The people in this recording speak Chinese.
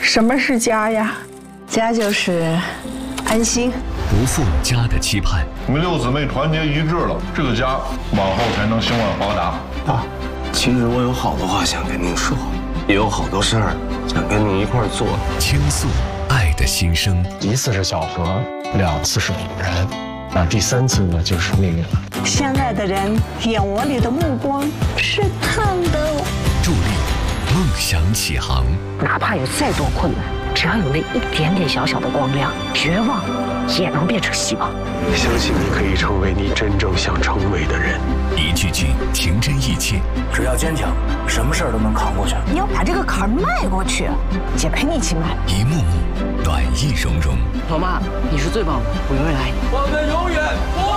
什么是家呀？ 家就是安心， 不负家的期盼。 你们六姊妹团结一致了，这个家往后才能兴旺发达。 爸，其实我有好多话想跟您说，也有好多事儿想跟您一块儿做。 倾诉爱的心声， 一次是小河，2次是偶然，那第3次呢就是命运了。 现在的人眼窝里的目光是烫的。 助力梦想起航， 哪怕有再多困难，只要有那一点点小小的光亮，绝望也能变成希望。 相信你可以成为你真正想成为的人。 一句句情真意切， 只要坚强，什么事儿都能扛过去。 你要把这个坎儿迈过去，姐陪你一起迈。 一幕幕暖意融融。 老妈，你是最棒的，我永远爱你。 我们永远不